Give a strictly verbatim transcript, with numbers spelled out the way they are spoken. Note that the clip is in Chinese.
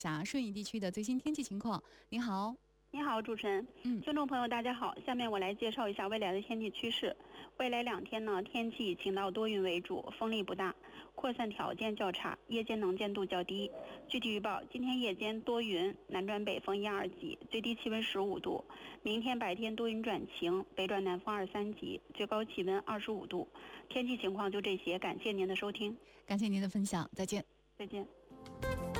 下顺义地区的最新天气情况。您好。 你好，主持人。 嗯， 听众朋友，大家好。下面我来介绍一下未来的天气趋势。未来两天呢，天气以晴到多云为主，风力不大，扩散条件较差，夜间能见度较低。具体预报：今天夜间多云，南转北风一二级，最低气温十五度；明天白天多云转晴，北转南风二三级，最高气温二十五度。天气情况就这些，感谢您的收听。 感谢您的分享，再见。 再见。